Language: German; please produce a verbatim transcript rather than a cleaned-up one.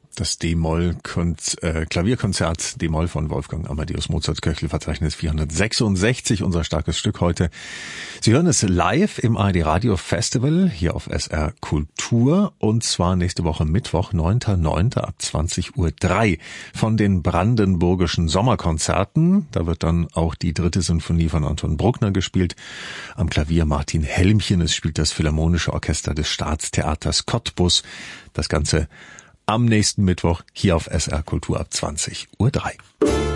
Das D-Moll-Klavierkonzert D-Moll von Wolfgang Amadeus Mozart, Köchelverzeichnis vierhundertsechsundsechzig, unser starkes Stück heute. Sie hören es live im A R D Radio Festival hier auf S R Kultur und zwar nächste Woche Mittwoch, neunten neunten ab zwanzig Uhr drei von den Brandenburgischen Sommerkonzerten. Da wird dann auch die dritte Sinfonie von Anton Bruckner gespielt. Am Klavier Martin Helmchen. Es spielt das Philharmonische Orchester des Staatstheaters Cottbus. Das Ganze am nächsten Mittwoch hier auf S R Kultur ab zwanzig Uhr drei.